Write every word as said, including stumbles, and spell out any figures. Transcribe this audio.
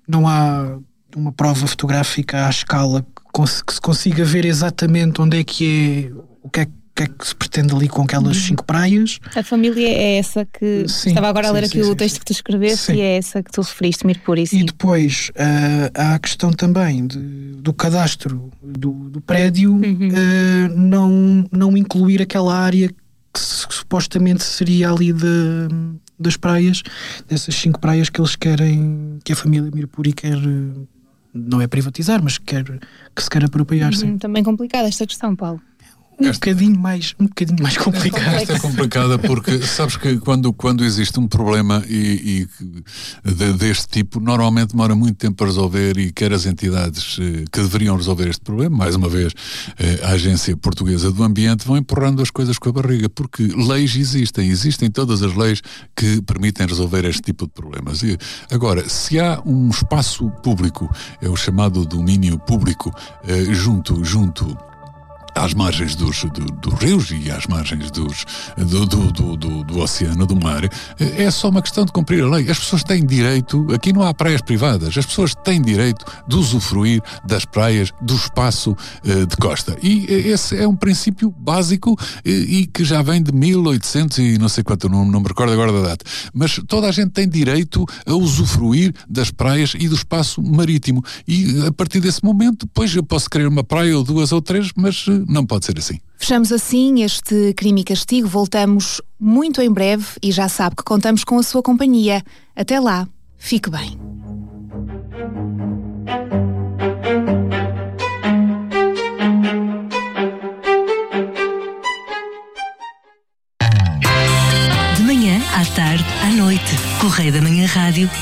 não há uma prova fotográfica à escala que se consiga ver exatamente onde é que é, o que é, que é que se pretende ali com aquelas uhum. cinco praias. A família é essa que... Sim, estava agora a ler sim, aqui sim, o texto sim. que tu escreveste sim. e é essa que tu referiste, Mirpuri. E depois uh, há a questão também de, do cadastro do, do prédio, uhum. uh, não, não incluir aquela área que supostamente seria ali de, das praias, dessas cinco praias que eles querem, que a família Mirpuri quer, não é privatizar, mas quer, que se quer apropriar. Uhum, também complicada esta questão, Paulo. Um bocadinho mais, um bocadinho mais complicado. Esta é complicada porque sabes que quando, quando existe um problema e, e de, deste tipo, normalmente demora muito tempo para resolver, e quer as entidades eh, que deveriam resolver este problema, mais uma vez eh, a Agência Portuguesa do Ambiente, vão empurrando as coisas com a barriga, porque leis existem, existem todas as leis que permitem resolver este tipo de problemas. E, agora, se há um espaço público, é o chamado domínio público, eh, junto, junto às margens dos, do, dos rios e às margens dos, do, do, do, do, do oceano, do mar, é só uma questão de cumprir a lei. As pessoas têm direito, aqui não há praias privadas, as pessoas têm direito de usufruir das praias, do espaço uh, de costa. E esse é um princípio básico e, e que já vem de mil e oitocentos e não sei quanto, não, não me recordo agora da data. Mas toda a gente tem direito a usufruir das praias e do espaço marítimo. E a partir desse momento, depois eu posso querer uma praia ou duas ou três, mas não pode ser assim. Fechamos assim este Crime e Castigo. Voltamos muito em breve e já sabe que contamos com a sua companhia. Até lá, fique bem. De manhã, à tarde, à noite. Correio da Manhã Rádio.